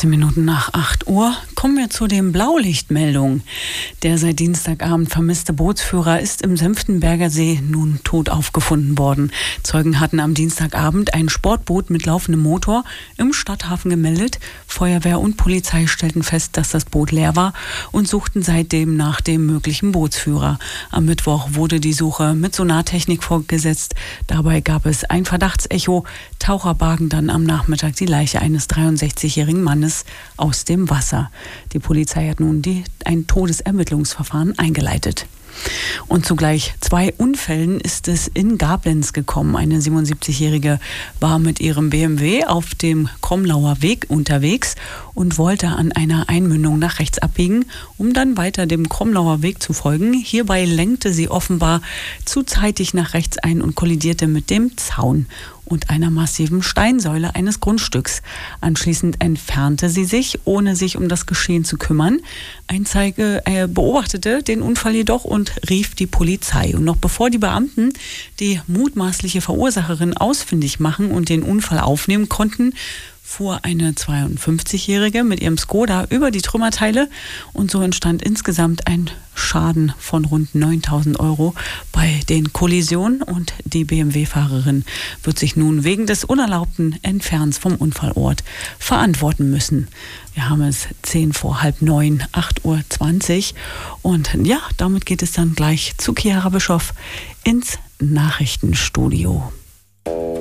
16 Minuten nach 8 Uhr kommen wir zu den Blaulichtmeldungen. Der seit Dienstagabend vermisste Bootsführer ist im Senftenberger See nun tot aufgefunden worden. Zeugen hatten am Dienstagabend ein Sportboot mit laufendem Motor im Stadthafen gemeldet. Feuerwehr und Polizei stellten fest, dass das Boot leer war und suchten seitdem nach dem möglichen Bootsführer. Am Mittwoch wurde die Suche mit Sonartechnik fortgesetzt. Dabei gab es ein Verdachtsecho. Taucher bargen dann am Nachmittag die Leiche eines 63-jährigen Mannes aus dem Wasser. Die Polizei hat nun ein Todesermittlungsverfahren eingeleitet. Und zu gleich 2 Unfällen ist es in Gablenz gekommen. Eine 77-Jährige war mit ihrem BMW auf dem Kromlauer Weg unterwegs und wollte an einer Einmündung nach rechts abbiegen, um dann weiter dem Kromlauer Weg zu folgen. Hierbei lenkte sie offenbar zu zeitig nach rechts ein und kollidierte mit dem Zaun und einer massiven Steinsäule eines Grundstücks. Anschließend entfernte sie sich, ohne sich um das Geschehen zu kümmern. Ein Zeuge beobachtete den Unfall jedoch und rief die Polizei. Und noch bevor die Beamten die mutmaßliche Verursacherin ausfindig machen und den Unfall aufnehmen konnten, fuhr eine 52-Jährige mit ihrem Skoda über die Trümmerteile und so entstand insgesamt ein Schaden von rund 9.000 € bei den Kollisionen und die BMW-Fahrerin wird sich nun wegen des unerlaubten Entfernens vom Unfallort verantworten müssen. Wir haben es 8:10, 8:20 Uhr und ja, damit geht es dann gleich zu Chiara Bischoff ins Nachrichtenstudio.